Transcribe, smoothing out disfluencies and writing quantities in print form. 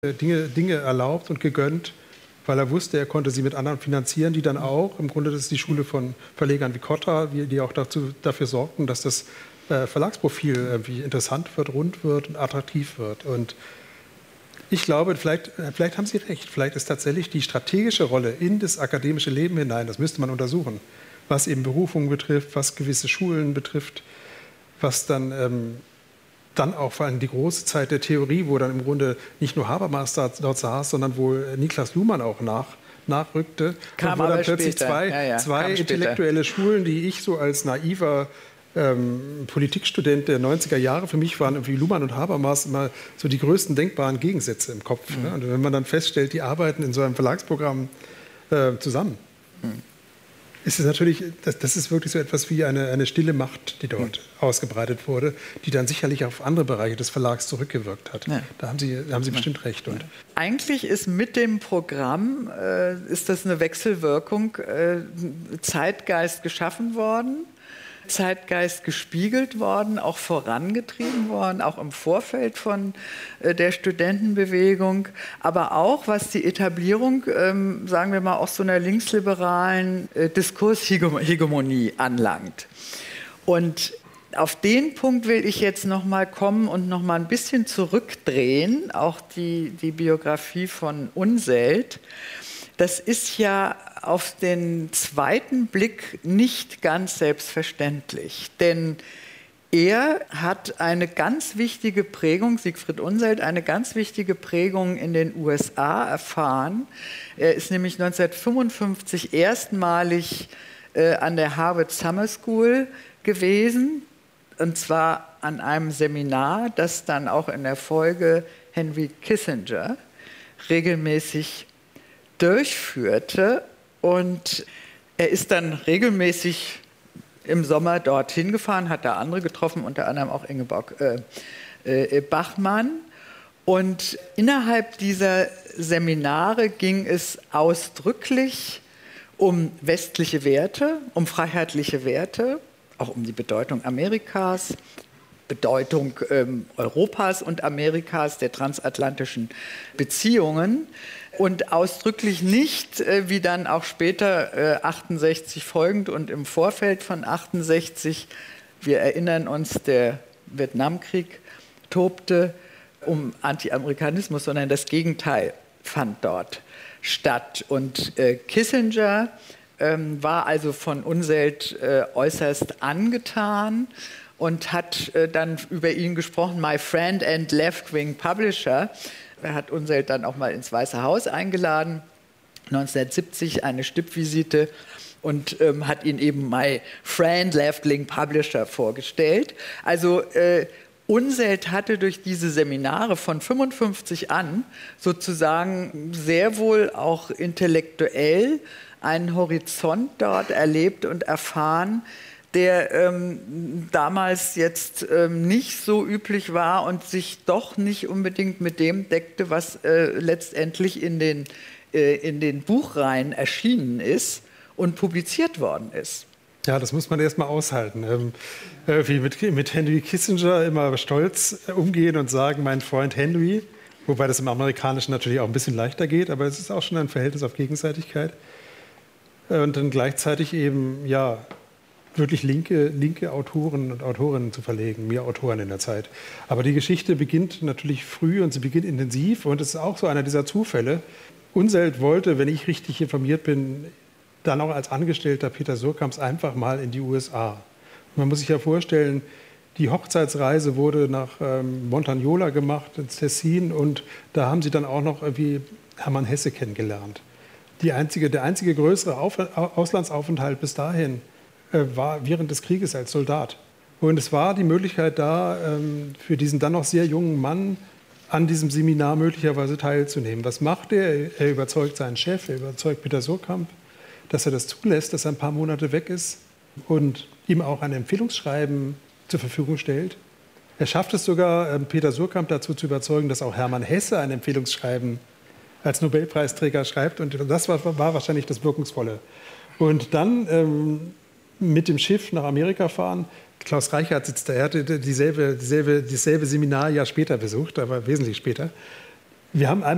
Dinge erlaubt und gegönnt, weil er wusste, er konnte sie mit anderen finanzieren, die dann auch, im Grunde das ist die Schule von Verlegern wie Kotta, die auch dafür sorgten, dass das Verlagsprofil irgendwie interessant wird, rund wird und attraktiv wird. Und ich glaube, vielleicht haben Sie recht, vielleicht ist tatsächlich die strategische Rolle in das akademische Leben hinein, das müsste man untersuchen, was eben Berufungen betrifft, was gewisse Schulen betrifft, was dann auch vor allem die große Zeit der Theorie, wo dann im Grunde nicht nur Habermas dort saß, sondern wo Niklas Luhmann auch nachrückte. Kam und wo dann aber plötzlich später. zwei intellektuelle Schulen, die ich so als naiver Politikstudent der 90er Jahre, für mich waren irgendwie Luhmann und Habermas immer so die größten denkbaren Gegensätze im Kopf. Ne? Und wenn man dann feststellt, die arbeiten in so einem Verlagsprogramm zusammen, ist es natürlich, das ist wirklich so etwas wie eine stille Macht, die dort ausgebreitet wurde, die dann sicherlich auf andere Bereiche des Verlags zurückgewirkt hat. Ja. Da haben Sie bestimmt recht. Und eigentlich ist mit dem Programm, ist das eine Wechselwirkung, Zeitgeist geschaffen worden, Zeitgeist gespiegelt worden, auch vorangetrieben worden, auch im Vorfeld von der Studentenbewegung, aber auch was die Etablierung, sagen wir mal, auch so einer linksliberalen Diskurshegemonie anlangt. Und auf den Punkt will ich jetzt noch mal kommen und noch mal ein bisschen zurückdrehen, auch die Biografie von Unseld. Das ist ja auf den zweiten Blick nicht ganz selbstverständlich, denn er hat eine ganz wichtige Prägung, Siegfried Unseld, eine ganz wichtige Prägung in den USA erfahren. Er ist nämlich 1955 erstmalig an der Harvard Summer School gewesen, und zwar an einem Seminar, das dann auch in der Folge Henry Kissinger regelmäßig durchführte. Und er ist dann regelmäßig im Sommer dorthin gefahren, hat da andere getroffen, unter anderem auch Ingeborg Bachmann. Und innerhalb dieser Seminare ging es ausdrücklich um westliche Werte, um freiheitliche Werte, auch um die Bedeutung Amerikas, Bedeutung Europas und Amerikas, der transatlantischen Beziehungen. Und ausdrücklich nicht, wie dann auch später 68 folgend und im Vorfeld von 68, wir erinnern uns, der Vietnamkrieg tobte, um Anti-Amerikanismus, sondern das Gegenteil fand dort statt. Und Kissinger war also von Unseld äußerst angetan und hat dann über ihn gesprochen, my friend and left-wing publisher. Er hat Unseld dann auch mal ins Weiße Haus eingeladen, 1970 eine Stippvisite, und hat ihn eben my friend left-wing publisher vorgestellt. Also Unseld hatte durch diese Seminare von 55 an sozusagen sehr wohl auch intellektuell einen Horizont dort erlebt und erfahren, der damals jetzt nicht so üblich war und sich doch nicht unbedingt mit dem deckte, was letztendlich in den Buchreihen erschienen ist und publiziert worden ist. Ja, das muss man erst mal aushalten. Wie mit Henry Kissinger immer stolz umgehen und sagen, mein Freund Henry, wobei das im Amerikanischen natürlich auch ein bisschen leichter geht, aber es ist auch schon ein Verhältnis auf Gegenseitigkeit. Und dann gleichzeitig eben, ja, wirklich linke Autoren und Autorinnen zu verlegen, mehr Autoren in der Zeit. Aber die Geschichte beginnt natürlich früh und sie beginnt intensiv, und es ist auch so einer dieser Zufälle. Unseld wollte, wenn ich richtig informiert bin, dann auch als Angestellter Peter Suhrkamps einfach mal in die USA. Und man muss sich ja vorstellen, die Hochzeitsreise wurde nach Montagnola gemacht, ins Tessin, und da haben sie dann auch noch irgendwie Hermann Hesse kennengelernt. Der einzige größere Auslandsaufenthalt bis dahin war während des Krieges als Soldat. Und es war die Möglichkeit da, für diesen dann noch sehr jungen Mann an diesem Seminar möglicherweise teilzunehmen. Was macht er? Er überzeugt seinen Chef, er überzeugt Peter Suhrkamp, dass er das zulässt, dass er ein paar Monate weg ist, und ihm auch ein Empfehlungsschreiben zur Verfügung stellt. Er schafft es sogar, Peter Suhrkamp dazu zu überzeugen, dass auch Hermann Hesse ein Empfehlungsschreiben als Nobelpreisträger schreibt. Und das war wahrscheinlich das Wirkungsvolle. Und dann mit dem Schiff nach Amerika fahren. Klaus Reichert sitzt da, er hatte dasselbe Seminar ein Jahr später besucht, aber wesentlich später. Wir haben